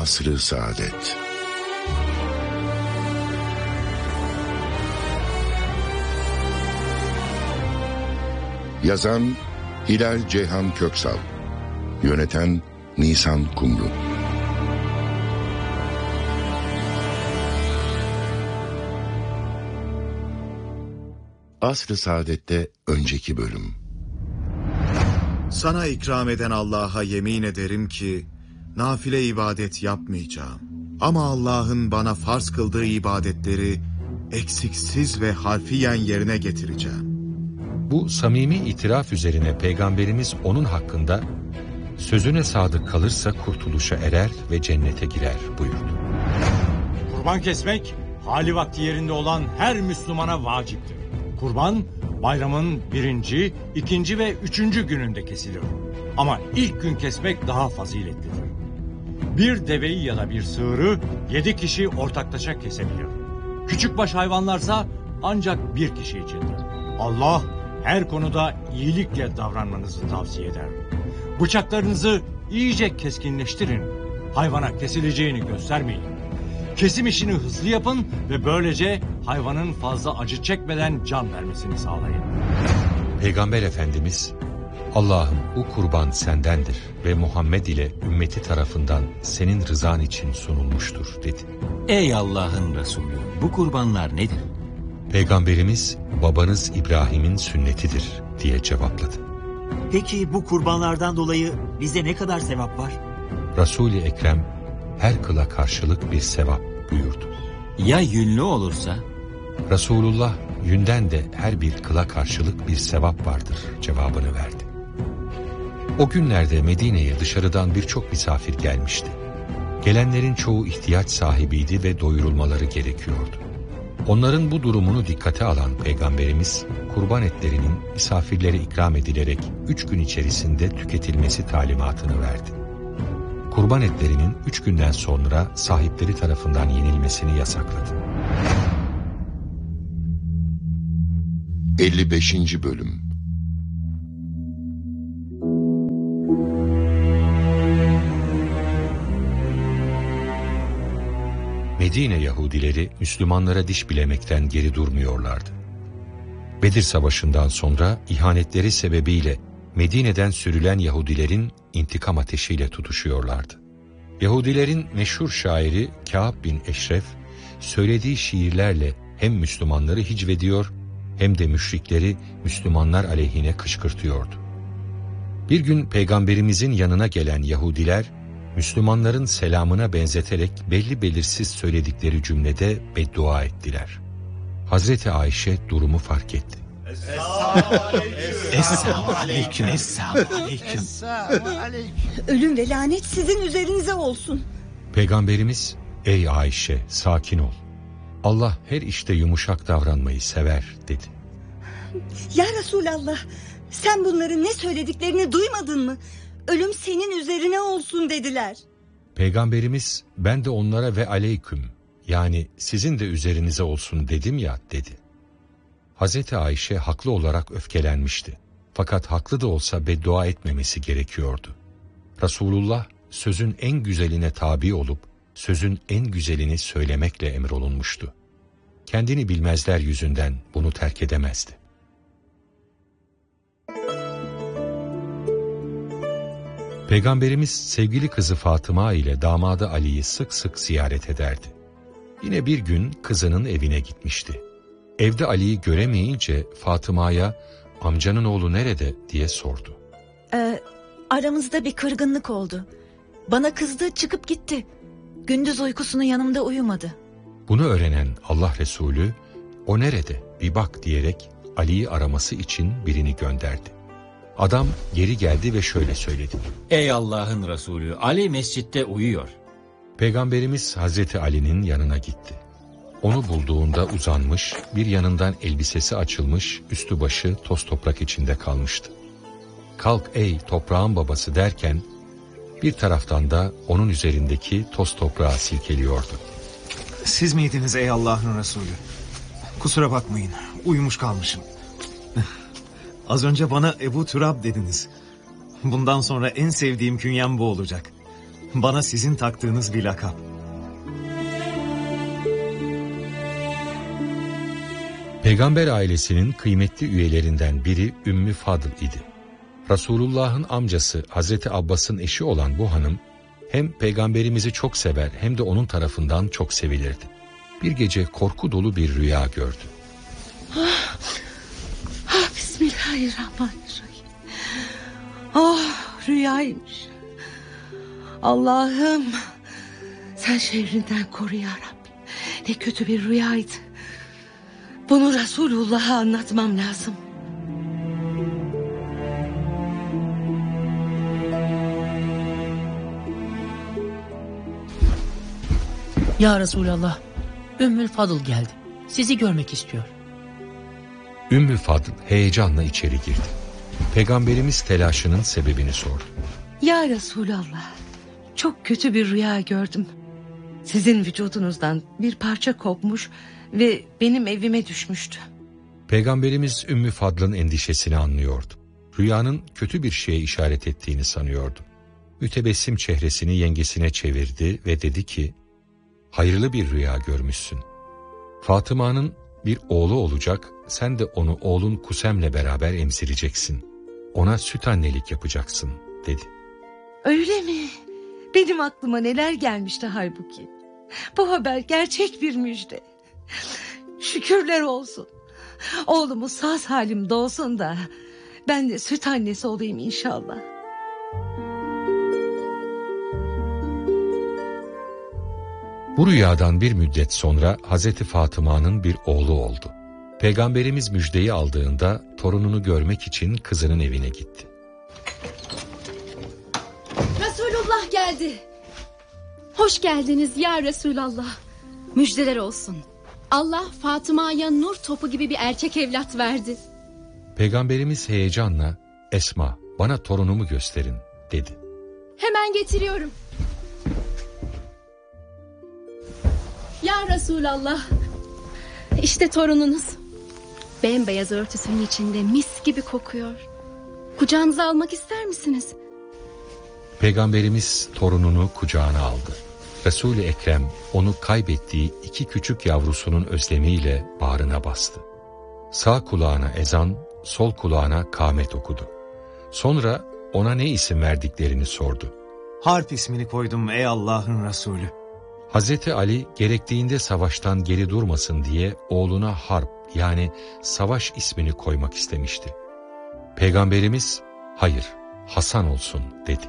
Asr-ı Saadet. Yazan Hilal Ceyhan Köksal, yöneten Nisan Kumru. Asr-ı Saadet'te önceki bölüm. Sana ikram eden Allah'a yemin ederim ki nafile ibadet yapmayacağım. Ama Allah'ın bana farz kıldığı ibadetleri eksiksiz ve harfiyen yerine getireceğim. Bu samimi itiraf üzerine Peygamberimiz onun hakkında sözüne sadık kalırsa kurtuluşa erer ve cennete girer buyurdu. Kurban kesmek hali vakti yerinde olan her Müslümana vaciptir. Kurban bayramın 1., 2. ve 3. gününde kesilir. Ama ilk gün kesmek daha faziletlidir. Bir deveyi ya da bir sığırı 7 kişi ortaklaşa kesebilir. Küçükbaş hayvanlarsa ancak bir kişi içindir. Allah her konuda iyilikle davranmanızı tavsiye eder. Bıçaklarınızı iyice keskinleştirin. Hayvana kesileceğini göstermeyin. Kesim işini hızlı yapın ve böylece hayvanın fazla acı çekmeden can vermesini sağlayın. Peygamber Efendimiz, Allah'ım bu kurban sendendir ve Muhammed ile ümmeti tarafından senin rızan için sunulmuştur dedi. Ey Allah'ın Resulü, bu kurbanlar nedir? Peygamberimiz babanız İbrahim'in sünnetidir diye cevapladı. Peki bu kurbanlardan dolayı bize ne kadar sevap var? Resul-i Ekrem her kıla karşılık bir sevap buyurdu. Ya yünlü olursa? Resulullah yünden de her bir kıla karşılık bir sevap vardır cevabını verdi. O günlerde Medine'ye dışarıdan birçok misafir gelmişti. Gelenlerin çoğu ihtiyaç sahibiydi ve doyurulmaları gerekiyordu. Onların bu durumunu dikkate alan Peygamberimiz, kurban etlerinin misafirlere ikram edilerek 3 gün içerisinde tüketilmesi talimatını verdi. Kurban etlerinin 3 günden sonra sahipleri tarafından yenilmesini yasakladı. 55. Bölüm. Medine Yahudileri Müslümanlara diş bilemekten geri durmuyorlardı. Bedir Savaşı'ndan sonra ihanetleri sebebiyle Medine'den sürülen Yahudilerin intikam ateşiyle tutuşuyorlardı. Yahudilerin meşhur şairi Kâb bin Eşref, söylediği şiirlerle hem Müslümanları hicvediyor hem de müşrikleri Müslümanlar aleyhine kışkırtıyordu. Bir gün Peygamberimizin yanına gelen Yahudiler, Müslümanların selamına benzeterek belli belirsiz söyledikleri cümlede beddua ettiler. Hazreti Ayşe durumu fark etti. Esselamu aleyküm. Esselamu aleyküm. Ölüm ve lanet sizin üzerinize olsun. Peygamberimiz, ey Ayşe sakin ol. Allah her işte yumuşak davranmayı sever dedi. Ya Resulallah, sen bunların ne söylediklerini duymadın mı? Ölüm senin üzerine olsun dediler. Peygamberimiz, ben de onlara ve aleyküm, yani sizin de üzerinize olsun dedim ya dedi. Hazreti Ayşe haklı olarak öfkelenmişti. Fakat haklı da olsa beddua etmemesi gerekiyordu. Resulullah sözün en güzeline tabi olup sözün en güzelini söylemekle emrolunmuştu. Kendini bilmezler yüzünden bunu terk edemezdi. Peygamberimiz sevgili kızı Fatıma ile damadı Ali'yi sık sık ziyaret ederdi. Yine bir gün kızının evine gitmişti. Evde Ali'yi göremeyince Fatıma'ya amcanın oğlu nerede diye sordu. Aramızda bir kırgınlık oldu. Bana kızdı, çıkıp gitti. Gündüz uykusunu yanımda uyumadı. Bunu öğrenen Allah Resulü o nerede bir bak diyerek Ali'yi araması için birini gönderdi. Adam geri geldi ve şöyle söyledi. Ey Allah'ın Resulü, Ali mescitte uyuyor. Peygamberimiz Hazreti Ali'nin yanına gitti. Onu bulduğunda uzanmış, bir yanından elbisesi açılmış, üstü başı toz toprak içinde kalmıştı. Kalk ey toprağın babası derken, bir taraftan da onun üzerindeki toz toprağı silkeliyordu. Siz miydiniz ey Allah'ın Resulü? Kusura bakmayın, uyumuş kalmışım. Az önce bana Ebu Türab dediniz. Bundan sonra en sevdiğim künyem bu olacak. Bana sizin taktığınız bir lakap. Peygamber ailesinin kıymetli üyelerinden biri Ümmü Fadıl idi. Resulullah'ın amcası Hazreti Abbas'ın eşi olan bu hanım hem peygamberimizi çok sever hem de onun tarafından çok sevilirdi. Bir gece korku dolu bir rüya gördü. Bismillahirrahmanirrahim. Rüyaymış. Allah'ım sen şerrinden koru ya Rabbi. Ne kötü bir rüyaydı. Bunu Resulullah'a anlatmam lazım. Ya Resulallah, Ümmül Fadıl geldi. Sizi görmek istiyor. Ümmü Fadıl heyecanla içeri girdi. Peygamberimiz telaşının sebebini sordu. Ya Resulallah, çok kötü bir rüya gördüm. Sizin vücudunuzdan bir parça kopmuş ve benim evime düşmüştü. Peygamberimiz Ümmü Fadıl'ın endişesini anlıyordu. Rüyanın kötü bir şeye işaret ettiğini sanıyordu. Mütebessim çehresini yengesine çevirdi ve dedi ki, hayırlı bir rüya görmüşsün. Fatıma'nın bir oğlu olacak, sen de onu oğlun Kusem'le beraber emzireceksin. Ona süt annelik yapacaksın, dedi. Öyle mi? Benim aklıma neler gelmişti halbuki. Bu haber gerçek bir müjde. Şükürler olsun. Oğlumuz sağ salim doğsun da ben de süt annesi olayım inşallah. Bu rüyadan bir müddet sonra Hazreti Fatıma'nın bir oğlu oldu. Peygamberimiz müjdeyi aldığında torununu görmek için kızının evine gitti. Resulullah geldi. Hoş geldiniz ya Resulallah. Müjdeler olsun. Allah Fatıma'ya nur topu gibi bir erkek evlat verdi. Peygamberimiz heyecanla, Esma bana torunumu gösterin, dedi. Hemen getiriyorum. Ya Resulallah. İşte torununuz. Bembeyaz örtüsünün içinde mis gibi kokuyor. Kucağınıza almak ister misiniz? Peygamberimiz torununu kucağına aldı. Resul-i Ekrem onu kaybettiği 2 küçük yavrusunun özlemiyle bağrına bastı. Sağ kulağına ezan, sol kulağına kâmet okudu. Sonra ona ne isim verdiklerini sordu. Harp ismini koydum ey Allah'ın Resulü. Hazreti Ali gerektiğinde savaştan geri durmasın diye oğluna Harp yani savaş ismini koymak istemişti. Peygamberimiz hayır Hasan olsun dedi.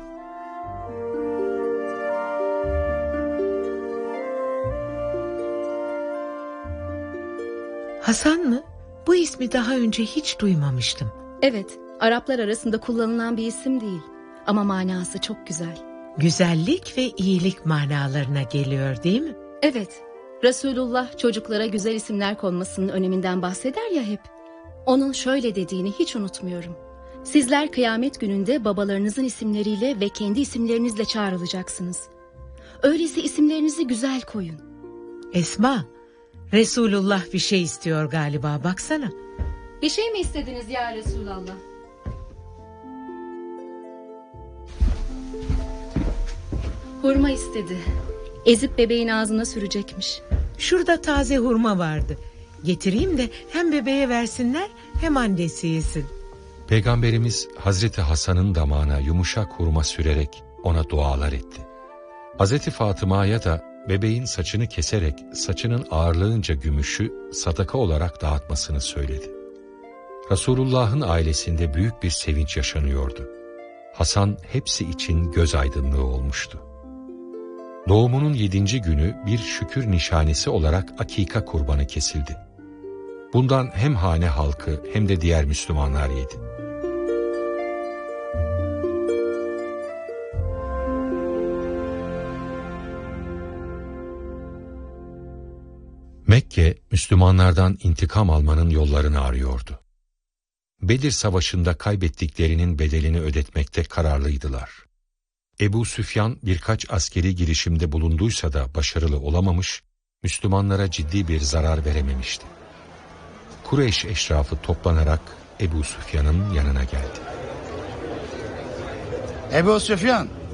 Hasan mı? Bu ismi daha önce hiç duymamıştım. Evet, Araplar arasında kullanılan bir isim değil. Ama manası çok güzel. Güzellik ve iyilik manalarına geliyor değil mi? Evet, Resulullah çocuklara güzel isimler konmasının öneminden bahseder ya hep. Onun şöyle dediğini hiç unutmuyorum. Sizler kıyamet gününde babalarınızın isimleriyle ve kendi isimlerinizle çağrılacaksınız. Öyleyse isimlerinizi güzel koyun. Esma, Resulullah bir şey istiyor galiba, baksana. Bir şey mi istediniz ya Resulallah? Hurma istedi. Ezip bebeğin ağzına sürecekmiş. Şurada taze hurma vardı. Getireyim de hem bebeğe versinler hem annesi yesin. Peygamberimiz Hazreti Hasan'ın damağına yumuşak hurma sürerek ona dualar etti. Hazreti Fatıma'ya da bebeğin saçını keserek saçının ağırlığınca gümüşü sadaka olarak dağıtmasını söyledi. Resulullah'ın ailesinde büyük bir sevinç yaşanıyordu. Hasan hepsi için göz aydınlığı olmuştu. Doğumunun 7. günü bir şükür nişanesi olarak akika kurbanı kesildi. Bundan hem hane halkı hem de diğer Müslümanlar yedi. Mekke, Müslümanlardan intikam almanın yollarını arıyordu. Bedir Savaşı'nda kaybettiklerinin bedelini ödetmekte kararlıydılar. Ebu Süfyan birkaç askeri girişimde bulunduysa da başarılı olamamış, Müslümanlara ciddi bir zarar verememişti. Kureyş eşrafı toplanarak Ebu Süfyan'ın yanına geldi. Ebu Süfyan,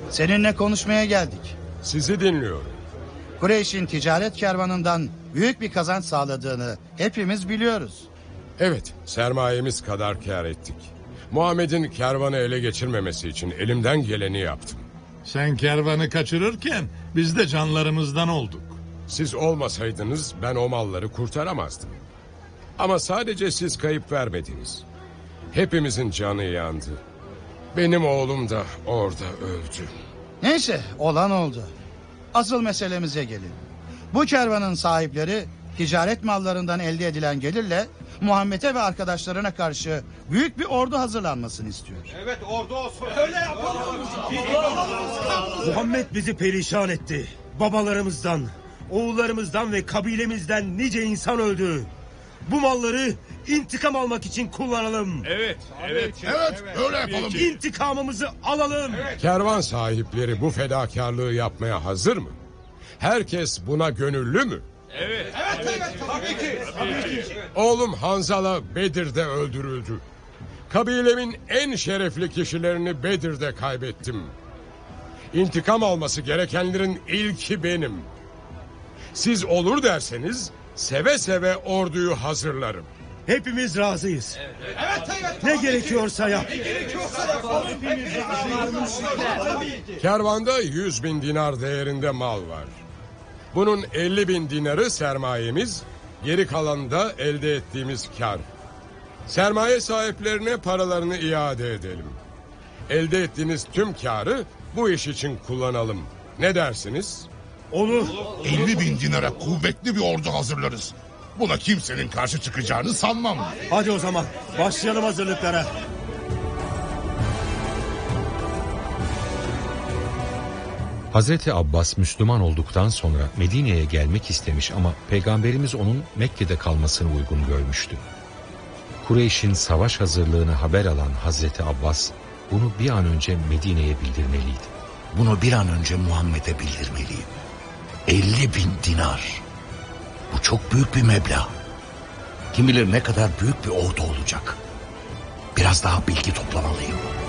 Seninle konuşmaya geldik. Sizi dinliyorum. Kureyş'in ticaret kervanından büyük bir kazanç sağladığını hepimiz biliyoruz. Evet, sermayemiz kadar kâr ettik. Muhammed'in kervanı ele geçirmemesi için elimden geleni yaptım. Sen kervanı kaçırırken biz de canlarımızdan olduk. Siz olmasaydınız ben o malları kurtaramazdım. Ama sadece siz kayıp vermediniz. Hepimizin canı yandı. Benim oğlum da orada öldü. Neyse, olan oldu. Asıl meselemize gelin. Bu kervanın sahipleri ticaret mallarından elde edilen gelirle Muhammed'e ve arkadaşlarına karşı büyük bir ordu hazırlanmasını istiyor. Evet, ordu olsun. Öyle yapalım. Muhammed bizi perişan etti. Babalarımızdan, oğullarımızdan ve kabilemizden nice insan öldü. Bu malları intikam almak için kullanalım. Evet, öyle yapalım. İntikamımızı alalım. Kervan sahipleri bu fedakarlığı yapmaya hazır mı? Herkes buna gönüllü mü? Evet, tabii ki. Oğlum Hanzala Bedir'de öldürüldü. Kabilemin en şerefli kişilerini Bedir'de kaybettim. İntikam alması gerekenlerin ilki benim. Siz olur derseniz seve seve orduyu hazırlarım. Hepimiz razıyız. Ne gerekiyorsa yap. Kervanda 100.000 dinar değerinde mal var. Bunun 50.000 dinarı sermayemiz, geri kalanı da elde ettiğimiz kar. Sermaye sahiplerine paralarını iade edelim. Elde ettiğiniz tüm karı bu iş için kullanalım. Ne dersiniz? Olur. 50.000 dinara kuvvetli bir ordu hazırlarız. Buna kimsenin karşı çıkacağını sanmam. Hadi o zaman başlayalım hazırlıklara. Hazreti Abbas Müslüman olduktan sonra Medine'ye gelmek istemiş ama Peygamberimiz onun Mekke'de kalmasını uygun görmüştü. Kureyş'in savaş hazırlığını haber alan Hazreti Abbas bunu bir an önce Medine'ye bildirmeliydi. Bunu bir an önce Muhammed'e bildirmeliyim. 50.000 dinar. Bu çok büyük bir meblağ. Kim bilir ne kadar büyük bir ordu olacak. Biraz daha bilgi toplamalıyım.